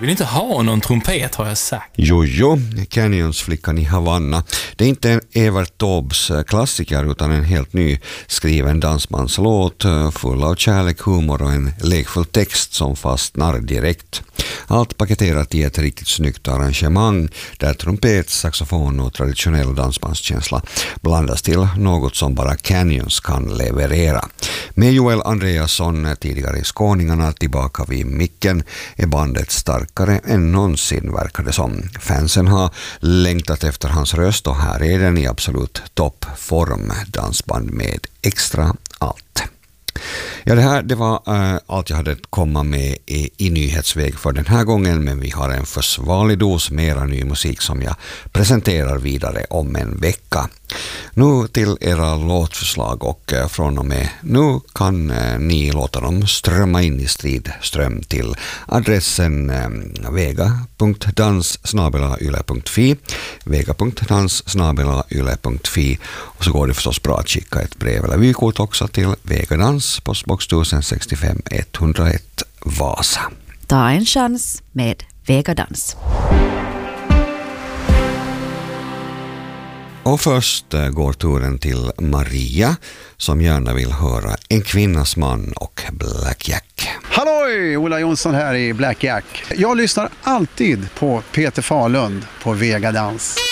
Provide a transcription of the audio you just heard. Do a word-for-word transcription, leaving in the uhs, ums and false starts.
Vill inte ha någon trumpet, har jag sagt. Jojo, Canyons-flickan i Havanna. Det är inte en Evert Taubes klassiker utan en helt ny skriven dansbandslåt full av kärlek, humor och en lekfull text som fastnar direkt. Allt paketerat i ett riktigt snyggt arrangemang där trumpet, saxofon och traditionell dansbandskänsla blandas till något som bara Canyons kan leverera. Med Joel Andreasson, tidigare i Skåningarna, tillbaka vid micken är bandet starkare än någonsin, verkar det som. Fansen har längtat efter hans röst och här är den i absolut toppform. Dansband med extra allt. Ja, det här det var uh, allt jag hade att komma med i, i nyhetsväg för den här gången, men vi har en försvarlig dos mera ny musik som jag presenterar vidare om en vecka. Nu till era låtförslag och uh, från och med nu kan uh, ni låta dem strömma in i stridström till adressen uh, vega punkt dans snabel-a yle punkt fi vega punkt dans snabel-a yle punkt fi och så går det förstås bra att skicka ett brev eller vykort också till Vegadans, postbox tusen sextiofem etthundraett Vasa. Ta en chans med Vegadans. Och först går turen till Maria som gärna vill höra En kvinnas man och Black Jack. Halloj, Ola Jonsson här i Black Jack. Jag lyssnar alltid på Peter Fahlund på Vegadans.